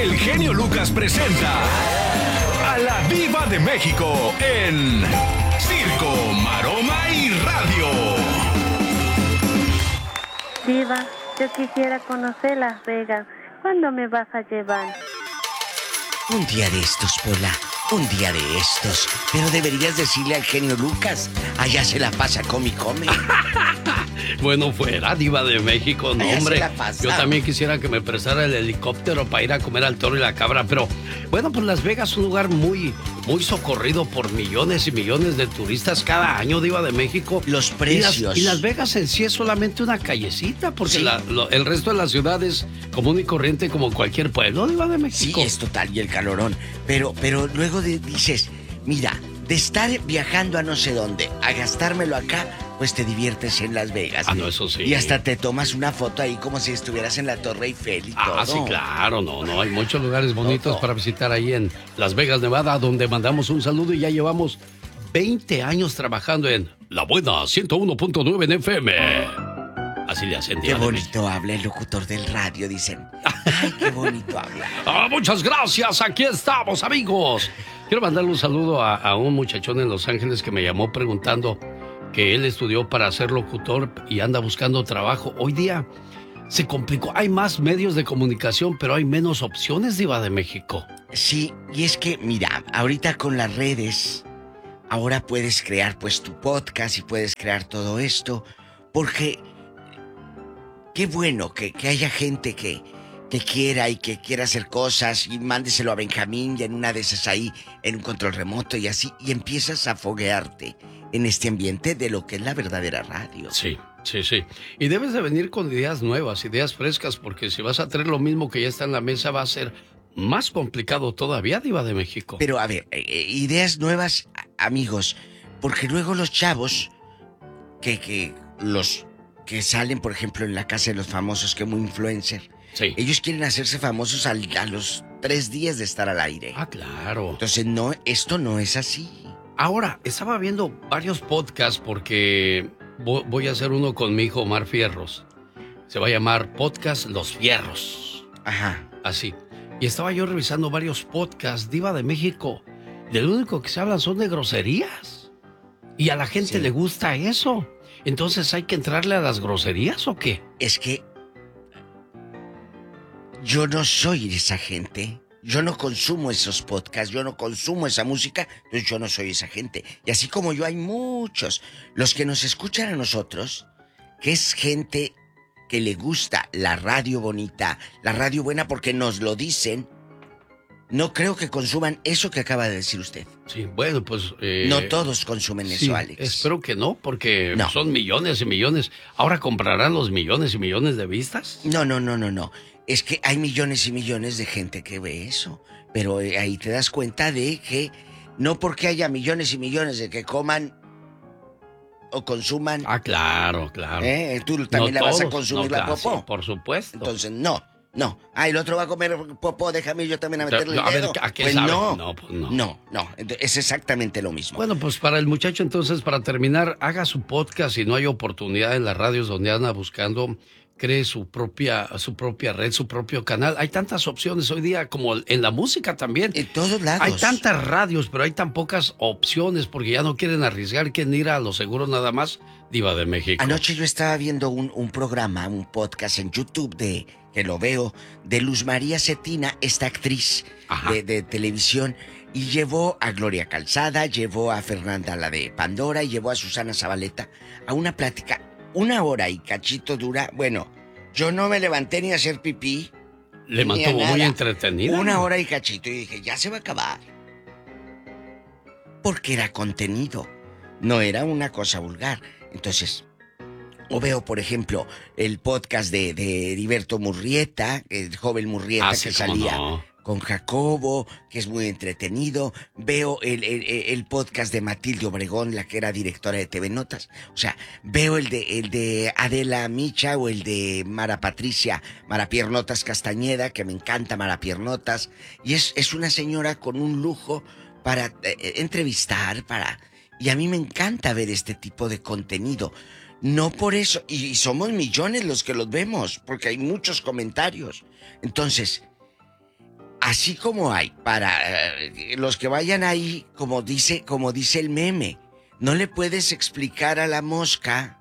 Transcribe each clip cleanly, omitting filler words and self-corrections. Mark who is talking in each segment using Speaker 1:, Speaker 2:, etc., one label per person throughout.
Speaker 1: el genio Lucas presenta a la Diva de México en Circo, Maroma y Radio.
Speaker 2: Diva, yo quisiera conocer Las Vegas. ¿Cuándo me vas a llevar?
Speaker 3: Un día de estos, Pola. Un día de estos. Pero deberías decirle al genio Lucas. Allá se la pasa come y come.
Speaker 4: Bueno, fuera, Diva de México, no,
Speaker 3: allá
Speaker 4: hombre.
Speaker 3: se la pasa.
Speaker 4: Yo también quisiera que me prestara el helicóptero para ir a comer al toro y la cabra, pero bueno, pues Las Vegas es un lugar muy socorrido por millones y millones de turistas cada año, Diva de México.
Speaker 3: Los precios.
Speaker 4: Y Las Vegas en sí es solamente una callecita, porque
Speaker 3: sí.
Speaker 4: El resto de la ciudad es común y corriente como cualquier pueblo, Diva de México.
Speaker 3: Sí, es total, y el calorón. Pero luego dices, mira, de estar viajando a no sé dónde, a gastármelo acá, pues te diviertes en Las Vegas.
Speaker 4: Ah, no, eso sí.
Speaker 3: Y hasta te tomas una foto ahí como si estuvieras en la Torre Eiffel y todo.
Speaker 4: Ah, sí, claro, no, hay muchos lugares bonitos para visitar ahí en Las Vegas, Nevada, donde mandamos un saludo y ya llevamos 20 años trabajando en La Buena 101.9 en FM. Así le hacen.
Speaker 3: Qué bonito habla el locutor del radio, dicen. Ay, qué bonito habla.
Speaker 4: Muchas gracias, aquí estamos, amigos. Quiero mandarle un saludo a un muchachón en Los Ángeles que me llamó preguntando que él estudió para ser locutor y anda buscando trabajo. Hoy día se complicó. Hay más medios de comunicación, pero hay menos opciones, Diva de México.
Speaker 3: Sí, y es que, mira, ahorita con las redes, ahora puedes crear pues tu podcast y puedes crear todo esto, porque qué bueno que haya gente que quiera y que quiera hacer cosas y mándeselo a Benjamín y en una de esas ahí en un control remoto y así, y empiezas a foguearte en este ambiente de lo que es la verdadera radio.
Speaker 4: Sí. Y debes de venir con ideas nuevas, ideas frescas, porque si vas a traer lo mismo que ya está en la mesa va a ser más complicado todavía, Diva de México.
Speaker 3: Pero a ver, ideas nuevas, amigos, porque luego los chavos los que salen, por ejemplo, en la casa de los famosos, que muy influencer,
Speaker 4: sí.
Speaker 3: Ellos quieren hacerse famosos a los 3 días de estar al aire.
Speaker 4: Ah, claro.
Speaker 3: Entonces, no, esto no es así.
Speaker 4: Ahora, estaba viendo varios podcasts porque voy a hacer uno con mi hijo Omar Fierros. Se va a llamar Podcast Los Fierros.
Speaker 3: Ajá.
Speaker 4: Así. Y estaba yo revisando varios podcasts, Diva de México. De lo único que se hablan son de groserías. Y a la gente le gusta eso. Entonces, ¿hay que entrarle a las groserías o qué?
Speaker 3: Es que yo no soy de esa gente. Yo no consumo esos podcasts, yo no consumo esa música, entonces yo no soy esa gente. Y así como yo hay muchos, los que nos escuchan a nosotros, que es gente que le gusta la radio bonita, la radio buena porque nos lo dicen, no creo que consuman eso que acaba de decir usted.
Speaker 4: Sí, bueno, pues...
Speaker 3: no todos consumen eso, Alex.
Speaker 4: Espero que no, porque son millones y millones. ¿Ahora comprarán los millones y millones de vistas?
Speaker 3: No. Es que hay millones y millones de gente que ve eso. Pero ahí te das cuenta de que no porque haya millones y millones de que coman o consuman...
Speaker 4: Ah, claro.
Speaker 3: Tú también vas a consumir la popó.
Speaker 4: Sí, por supuesto.
Speaker 3: Entonces, no. El otro va a comer popó, déjame yo también a meterle el dedo.
Speaker 4: ¿A qué
Speaker 3: pues
Speaker 4: sabe?
Speaker 3: No. Es exactamente lo mismo.
Speaker 4: Bueno, pues para el muchacho entonces, para terminar, haga su podcast. Si no hay oportunidad en las radios donde anda buscando, cree su propia red, su propio canal. Hay tantas opciones hoy día, como en la música también.
Speaker 3: En todos lados.
Speaker 4: Hay tantas radios, pero hay tan pocas opciones porque ya no quieren arriesgar, quieren ir a lo seguro nada más, Diva de México.
Speaker 3: Anoche yo estaba viendo un programa, un podcast en YouTube que lo veo, de Luz María Cetina, esta actriz de televisión, y llevó a Gloria Calzada, llevó a Fernanda, la de Pandora, y llevó a Susana Zabaleta a una plática. 1 hora y cachito dura. Bueno, yo no me levanté ni a hacer pipí.
Speaker 4: Le mantuvo muy entretenida.
Speaker 3: 1 hora y cachito. Y dije, ya se va a acabar. Porque era contenido. No era una cosa vulgar. Entonces, o veo, por ejemplo, el podcast de Heriberto Murrieta, el joven Murrieta que salía con Jacobo, que es muy entretenido. Veo el podcast de Matilde Obregón, la que era directora de TV Notas. O sea, veo el de Adela Micha o el de Mara Piernotas Castañeda, que me encanta Mara Piernotas. Y es una señora con un lujo para entrevistar, y a mí me encanta ver este tipo de contenido. No por eso, y somos millones los que los vemos, porque hay muchos comentarios. Entonces, así como hay para los que vayan ahí, como dice el meme, no le puedes explicar a la mosca,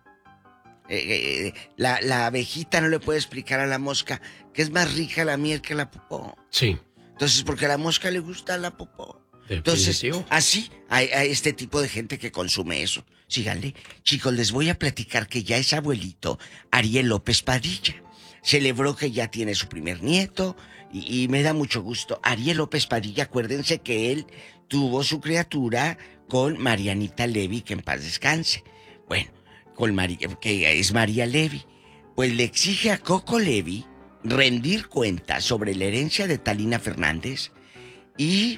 Speaker 3: la abejita no le puede explicar a la mosca que es más rica la miel que la popó.
Speaker 4: Sí.
Speaker 3: Entonces, porque a la mosca le gusta la popó. Entonces, así hay este tipo de gente que consume eso. Síganle. Chicos, les voy a platicar que ya es abuelito Ariel López Padilla. Celebró que ya tiene su primer nieto y me da mucho gusto. Ariel López Padilla, acuérdense que él tuvo su criatura con Marianita Levy, que en paz descanse. Bueno, que es María Levy. Pues le exige a Coco Levy rendir cuentas sobre la herencia de Talina Fernández y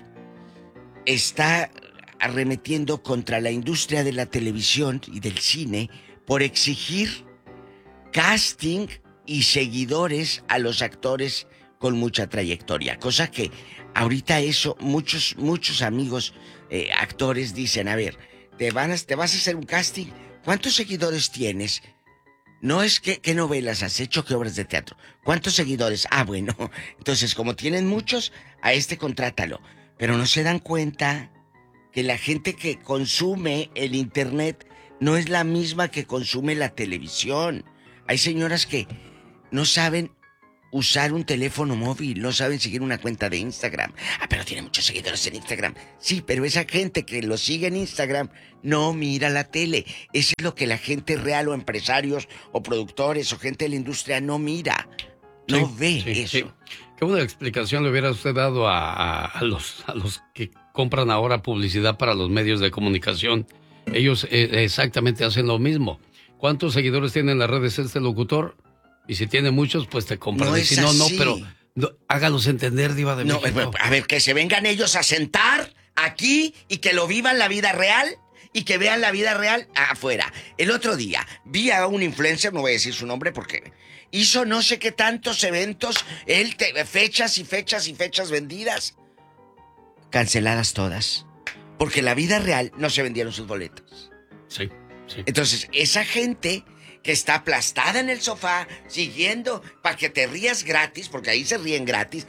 Speaker 3: está arremetiendo contra la industria de la televisión y del cine por exigir casting y seguidores a los actores con mucha trayectoria, cosa que ahorita eso muchos amigos actores dicen, a ver, te vas a hacer un casting, ¿cuántos seguidores tienes? No es qué novelas has hecho, qué obras de teatro. ¿Cuántos seguidores? Ah, bueno, entonces como tienen muchos, a este contrátalo. Pero no se dan cuenta que la gente que consume el internet no es la misma que consume la televisión. Hay señoras que no saben usar un teléfono móvil, no saben seguir una cuenta de Instagram. Ah, pero tiene muchos seguidores en Instagram. Sí, pero esa gente que lo sigue en Instagram no mira la tele. Eso es lo que la gente real o empresarios o productores o gente de la industria no mira. No ve eso. Sí.
Speaker 4: Qué buena explicación le hubiera usted dado a los que compran ahora publicidad para los medios de comunicación. Ellos exactamente hacen lo mismo. ¿Cuántos seguidores tiene en las redes este locutor? Y si tiene muchos, pues te compran.
Speaker 3: No,
Speaker 4: y si no, pero hágalos entender, Diva de México.
Speaker 3: A ver, que se vengan ellos a sentar aquí y que lo vivan la vida real y que vean la vida real afuera. El otro día vi a un influencer, no voy a decir su nombre porque hizo no sé qué tantos eventos, fechas y fechas y fechas vendidas. Canceladas todas. Porque la vida real no se vendieron sus boletos.
Speaker 4: Sí.
Speaker 3: Entonces, esa gente que está aplastada en el sofá, siguiendo, para que te rías gratis, porque ahí se ríen gratis.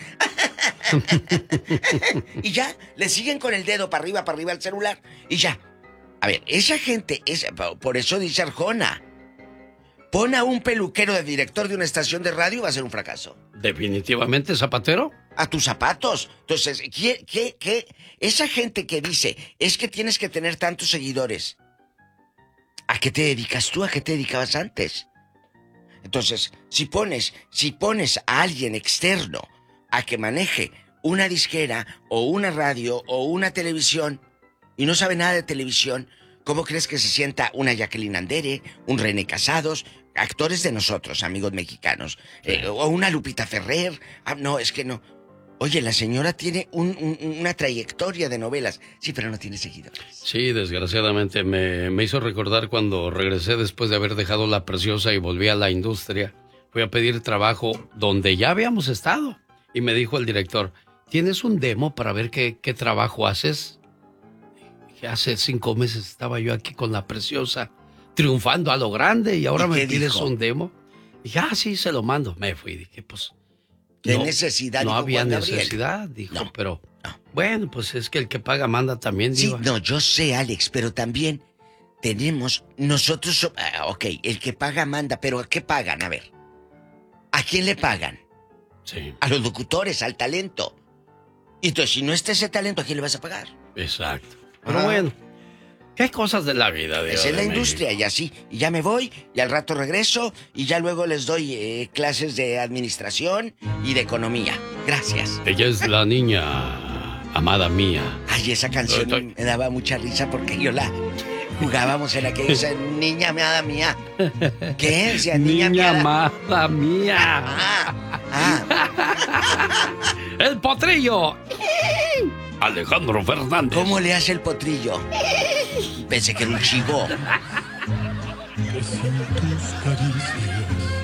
Speaker 3: Y ya, le siguen con el dedo para arriba al celular, y ya. A ver, esa gente, por eso dice Arjona, pon a un peluquero de director de una estación de radio y va a ser un fracaso.
Speaker 4: Definitivamente, Zapatero.
Speaker 3: A tus zapatos. Entonces, ¿qué? Esa gente que dice, es que tienes que tener tantos seguidores. ¿A qué te dedicas tú? ¿A qué te dedicabas antes? Entonces, si pones a alguien externo a que maneje una disquera o una radio o una televisión y no sabe nada de televisión, ¿cómo crees que se sienta una Jacqueline Andere, un René Casados, actores de nosotros, amigos mexicanos, o una Lupita Ferrer? No, es que no. Oye, la señora tiene una trayectoria de novelas, sí, pero no tiene seguidores.
Speaker 4: Sí, desgraciadamente me hizo recordar cuando regresé después de haber dejado La Preciosa y volví a la industria. Fui a pedir trabajo donde ya habíamos estado y me dijo el director, ¿tienes un demo para ver qué trabajo haces? Y hace 5 meses estaba yo aquí con La Preciosa, triunfando a lo grande y ahora me pides un demo. Y dije, sí, se lo mando. Me fui, dije, pues...
Speaker 3: ¿Qué necesidad?
Speaker 4: No había necesidad, dijo, no, pero... No. Bueno, pues es que el que paga manda también,
Speaker 3: sí,
Speaker 4: Diva.
Speaker 3: No, yo sé, Alex, pero también tenemos... Nosotros... ok, el que paga manda, pero ¿a qué pagan? A ver. ¿A quién le pagan?
Speaker 4: Sí.
Speaker 3: A los locutores, al talento. Y entonces, si no está ese talento, ¿a quién le vas a pagar?
Speaker 4: Exacto. Pero bueno, ¿qué cosas de la vida, Diva?
Speaker 3: Esa es la industria, y así. Y ya me voy, y al rato regreso, y ya luego les doy clases de administración y de economía. Gracias.
Speaker 4: Ella es la niña amada mía.
Speaker 3: Ay, esa canción me daba mucha risa porque yo la jugábamos en aquella niña amada mía. ¿Qué? Decía, niña
Speaker 4: amada mía. El potrillo. Alejandro Fernández.
Speaker 3: ¿Cómo le hace el potrillo? Pensé que era un chivo.
Speaker 5: Sin tus caricias